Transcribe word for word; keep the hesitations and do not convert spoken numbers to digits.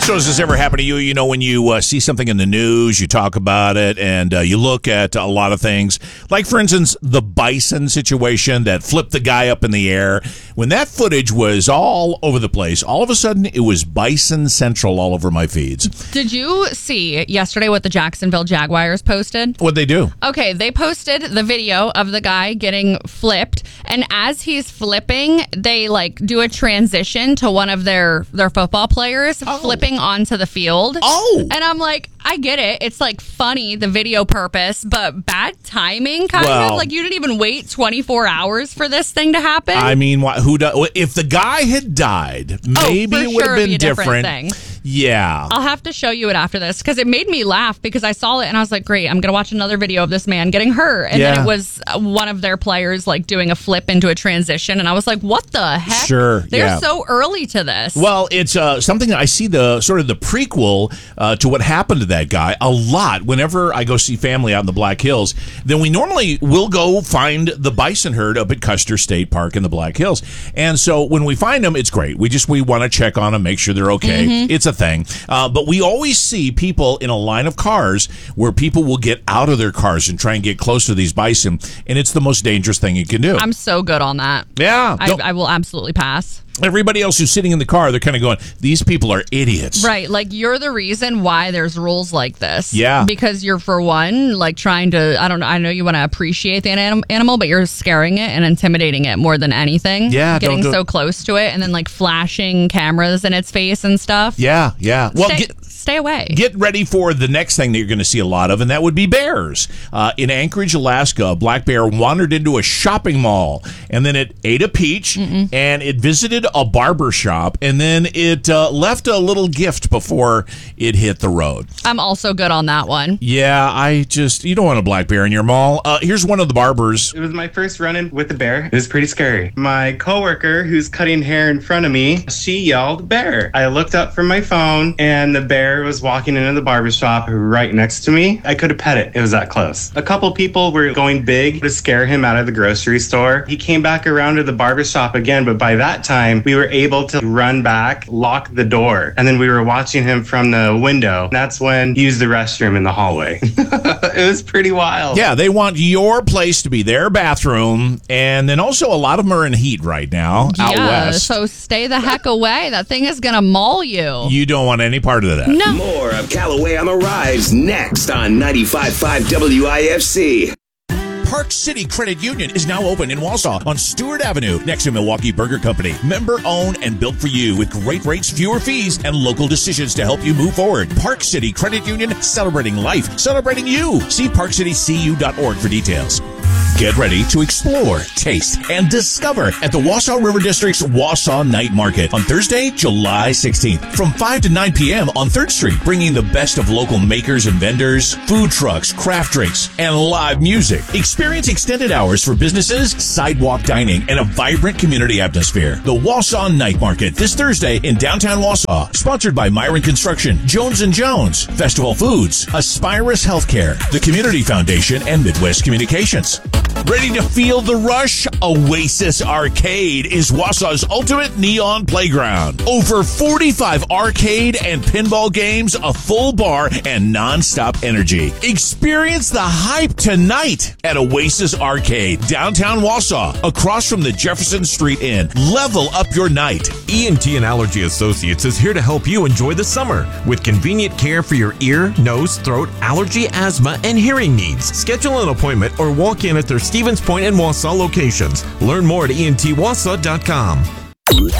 So has this ever happened to you? You know, when you uh, see something in the news, you talk about it, and uh, you look at a lot of things. Like, for instance, the bison situation that flipped the guy up in the air. When that footage was all over the place, all of a sudden it was Bison Central all over my feeds. Did you see yesterday what the Jacksonville Jaguars posted? What'd they do? Okay, they posted the video of the guy getting flipped, and as he's flipping, they like do a transition to one of their, their football players oh. flipping onto the field. Oh! And I'm like, I get it. It's like funny, the video purpose, but bad timing, kind well, of. Like you didn't even wait twenty-four hours for this thing to happen. I mean, who do, if the guy had died, maybe oh, it would sure have been be a different. different. Thing. Yeah. I'll have to show you it after this because it made me laugh because I saw it and I was like, great, I'm going to watch another video of this man getting hurt. And yeah. then it was one of their players like doing a flip into a transition. And I was like, what the heck? Sure. They're yeah. so early to this. Well, it's uh, something I see the sort of the prequel uh, to what happened to that guy a lot whenever I go see family out in the Black Hills. Then we normally will go find the bison herd up at Custer State Park in the Black Hills. And so when we find them, it's great. We just we want to check on them, make sure they're okay. Mm-hmm. It's a thing. Uh, but we always see people in a line of cars where people will get out of their cars and try and get close to these bison. And it's the most dangerous thing you can do. I'm so good on that. Yeah. I, I will absolutely pass. Everybody else who's sitting in the car, they're kind of going, these people are idiots. Right. Like, you're the reason why there's rules like this. Yeah. Because you're, for one, like, trying to, I don't know, I know you want to appreciate the anim- animal, but you're scaring it and intimidating it more than anything. Yeah. Getting don't do so it. close to it and then, like, flashing cameras in its face and stuff. Yeah, yeah. Well, Stay- get... Stay away. Get ready for the next thing that you're going to see a lot of, and that would be bears. Uh, in Anchorage, Alaska, a black bear wandered into a shopping mall, and then it ate a peach, Mm-mm. and it visited a barber shop, and then it uh, left a little gift before it hit the road. I'm also good on that one. Yeah, I just, you don't want a black bear in your mall. Uh, here's one of the barbers. It was my first run-in with the bear. It was pretty scary. My coworker, who's cutting hair in front of me, she yelled, "Bear." I looked up from my phone, and the bear was walking into the barbershop right next to me. I could have pet it. It was that close. A couple people were going big to scare him out of the grocery store. He came back around to the barbershop again, but by that time, we were able to run back, lock the door, and then we were watching him from the window. That's when he used the restroom in the hallway. It was pretty wild. Yeah, they want your place to be their bathroom, and then also a lot of them are in heat right now out yeah, west. So stay the heck away. That thing is going to maul you. You don't want any part of that. No. More of Callaway on the Rise next on ninety-five point five W I F C. Park City Credit Union is now open in Wausau on Stewart Avenue next to Milwaukee Burger Company. Member owned and built for you with great rates, fewer fees, and local decisions to help you move forward. Park City Credit Union, celebrating life, celebrating you. See park city c u dot org for details. Get ready to explore, taste, and discover at the Wausau River District's Wausau Night Market on Thursday, July sixteenth from five to nine p.m. on third Street, bringing the best of local makers and vendors, food trucks, craft drinks, and live music. Experience extended hours for businesses, sidewalk dining, and a vibrant community atmosphere. The Wausau Night Market this Thursday in downtown Wausau, sponsored by Myron Construction, Jones and Jones, Festival Foods, Aspirus Healthcare, the Community Foundation, and Midwest Communications. Ready to feel the rush? Oasis Arcade is Wausau's ultimate neon playground. Over forty-five arcade and pinball games, a full bar, and non-stop energy. Experience the hype tonight at Oasis Arcade, downtown Wausau, across from the Jefferson Street Inn. Level up your night. E N T and Allergy Associates is here to help you enjoy the summer with convenient care for your ear, nose, throat, allergy, asthma, and hearing needs. Schedule an appointment or walk in at their Stevens Point and Wausau locations. Learn more at E N T Wausau dot com.